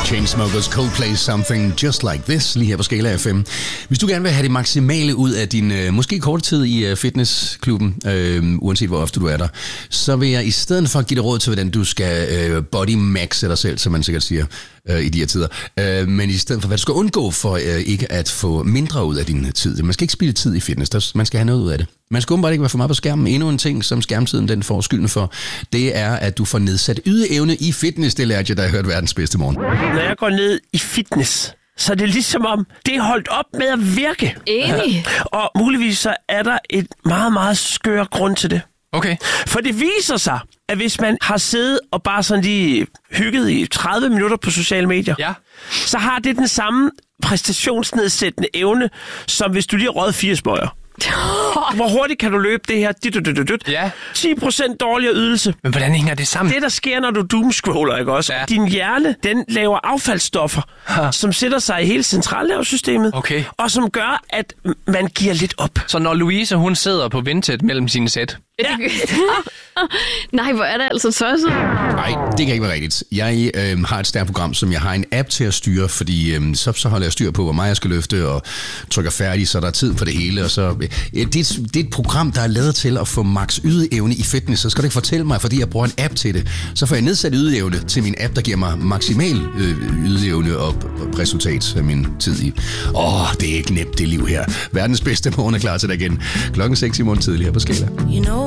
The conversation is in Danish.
Chainsmokers, Coldplay, Something Just Like This, lige her på Skala FM. Hvis du gerne vil have det maksimale ud af din måske korte tid i fitnessklubben, uanset hvor ofte du er der, så vil jeg i stedet for give dig råd til, hvordan du skal body maxe dig selv, som man sikkert siger i de her tider. Men i stedet for, hvad du skal undgå for ikke at få mindre ud af din tid. Man skal ikke spilde tid i fitness, man skal have noget ud af det. Man skal åbenbart ikke være for meget på skærmen. Endnu en ting, som skærmtiden den får skylden for, det er, at du får nedsat ydeevne i fitness. Det lærte jeg, da jeg hørte verdens bedste morgen. Når jeg går ned i fitness, så er det ligesom om, det er holdt op med at virke. Enig. Og muligvis så er der et meget, meget skør grund til det. Okay. For det viser sig, at hvis man har siddet og bare sådan lige hygget i 30 minutter på sociale medier, Ja. så har det den samme præstationsnedsættende evne, som hvis du lige rød 4 smøger. Hvor hurtigt kan du løbe det her? Ja. 10% dårligere ydelse. Men hvordan hænger det sammen? Det, der sker, når du doomscroller, ikke også? Ja. Din hjerne, den laver affaldsstoffer, som sætter sig i hele centralnervesystemet, Okay. og som gør, at man giver lidt op. Så når Louise, hun sidder på Vinted mellem sine sæt. Ja. Nej, hvor er det altså tosset. Nej, det kan ikke være rigtigt. Jeg har et stærkt program, som jeg har en app til at styre, fordi så holder jeg styr på, hvor meget jeg skal løfte, og trykker færdig, så der er tid på det hele. Og så, det er et program, der er lavet til at få max ydeevne i fitness, så skal du ikke fortælle mig, fordi jeg bruger en app til det. Så får jeg nedsat ydeevne til min app, der giver mig maksimal ydeevne og resultat af min tid i. Det er ikke nemt, det liv her. Verdens bedste morgen er klar til dig igen. 6:00 i morgen tidligere på Skala. You know